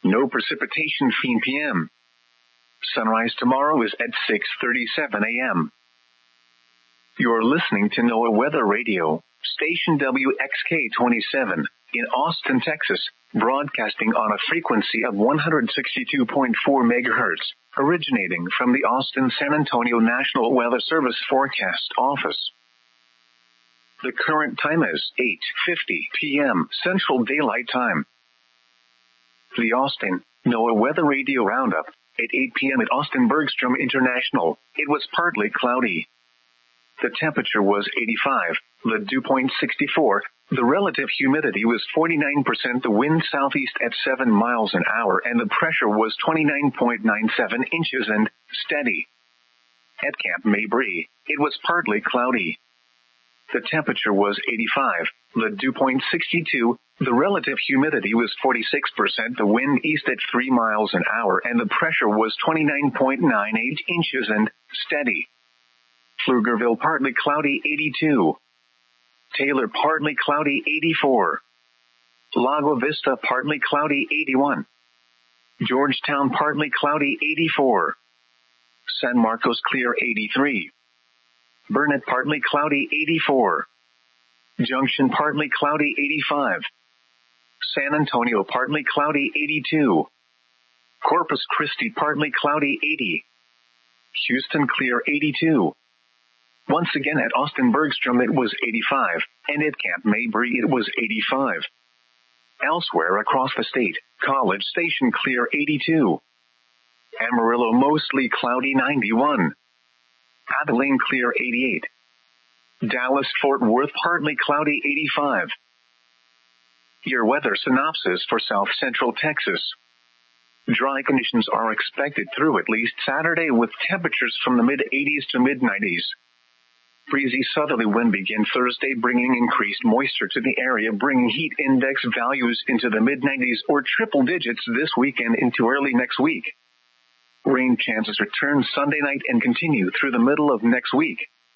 No precipitation 15 p.m. Sunrise tomorrow is at 6:37 a.m. You're listening to NOAA Weather Radio, station WXK-27 in Austin, Texas, broadcasting on a frequency of 162.4 megahertz, originating from the Austin-San Antonio National Weather Service Forecast Office. The current time is 8:50 p.m. Central Daylight Time. The Austin NOAA Weather Radio Roundup. At 8 p.m. at Austin Bergstrom International, it was partly cloudy. The temperature was 85, the dew point 64, the relative humidity was 49%, the wind southeast at 7 miles an hour, and the pressure was 29.97 inches and steady. At Camp Mabry, it was partly cloudy. The temperature was 85, the dew point 62, the relative humidity was 46%, the wind east at 3 miles an hour, and the pressure was 29.98 inches and steady. Pflugerville partly cloudy 82. Taylor partly cloudy 84. Lago Vista partly cloudy 81. Georgetown partly cloudy 84. San Marcos clear 83. Burnett partly cloudy 84. Junction partly cloudy 85. San Antonio partly cloudy 82. Corpus Christi partly cloudy 80. Houston clear 82. Once again at Austin Bergstrom it was 85, and at Camp Mabry it was 85. Elsewhere across the state, College Station clear 82. Amarillo mostly cloudy 91. Abilene clear 88. Dallas-Fort Worth partly cloudy 85. Your weather synopsis for South Central Texas. Dry conditions are expected through at least Saturday with temperatures from the mid-80s to mid-90s. Breezy southerly wind begin Thursday, bringing increased moisture to the area, bringing heat index values into the mid-90s or triple digits this weekend into early next week. Rain chances return Sunday night and continue through the middle of next week.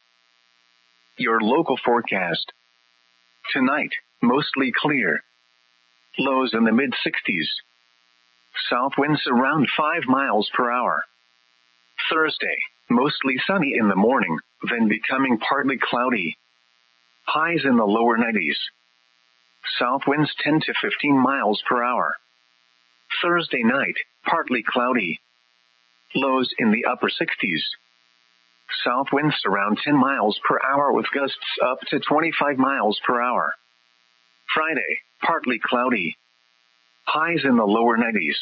Your local forecast. Tonight, mostly clear. Lows in the mid-60s. South winds around 5 miles per hour. Thursday, mostly sunny in the morning, then becoming partly cloudy. Highs in the lower 90s. South winds 10 to 15 miles per hour. Thursday night, partly cloudy. Lows in the upper 60s. South winds around 10 miles per hour with gusts up to 25 miles per hour. Friday, partly cloudy. Highs in the lower 90s.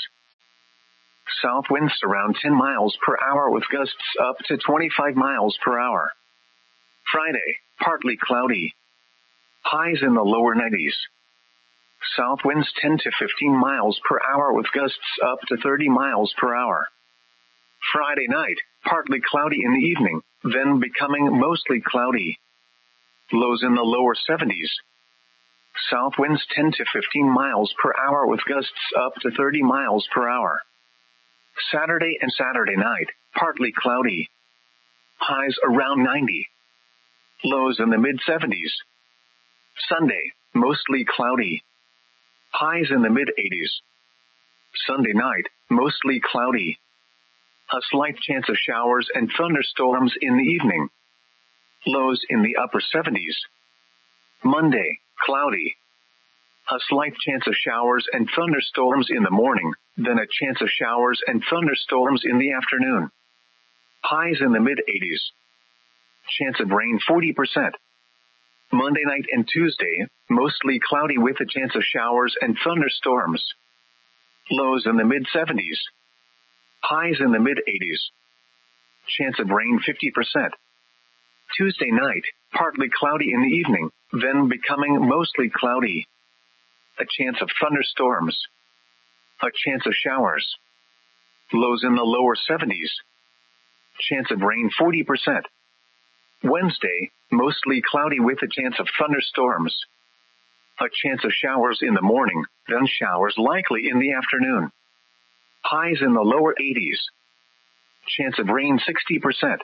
South winds around 10 miles per hour with gusts up to 25 miles per hour. Friday, partly cloudy. Highs in the lower 90s. South winds 10 to 15 miles per hour with gusts up to 30 miles per hour. Friday night, partly cloudy in the evening, then becoming mostly cloudy. Lows in the lower 70s. South winds 10 to 15 miles per hour with gusts up to 30 miles per hour. Saturday and Saturday night, partly cloudy. Highs around 90. Lows in the mid-70s. Sunday, mostly cloudy. Highs in the mid-80s. Sunday night, mostly cloudy. A slight chance of showers and thunderstorms in the evening. Lows in the upper 70s. Monday, cloudy. A slight chance of showers and thunderstorms in the morning, then a chance of showers and thunderstorms in the afternoon. Highs in the mid-80s. Chance of rain 40%. Monday night and Tuesday, mostly cloudy with a chance of showers and thunderstorms. Lows in the mid-70s. Highs in the mid-80s. Chance of rain 50%. Tuesday night, partly cloudy in the evening, then becoming mostly cloudy. A chance of thunderstorms. A chance of showers. Lows in the lower 70s. Chance of rain 40%. Wednesday, mostly cloudy with a chance of thunderstorms. A chance of showers in the morning, then showers likely in the afternoon. Highs in the lower 80s. Chance of rain 60%.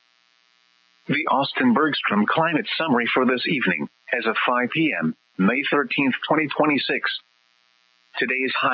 The Austin Bergstrom Climate Summary for this evening, as of 5 p.m., May 13, 2026. Today's high